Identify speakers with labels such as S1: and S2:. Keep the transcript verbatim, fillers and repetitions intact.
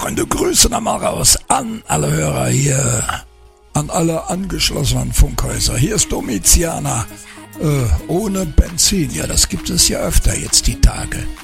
S1: Freunde, Grüße nochmal raus an alle Hörer hier, an alle angeschlossenen Funkhäuser. Hier ist Domiziana, äh, ohne Benzin. Ja, das gibt es ja öfter jetzt die Tage.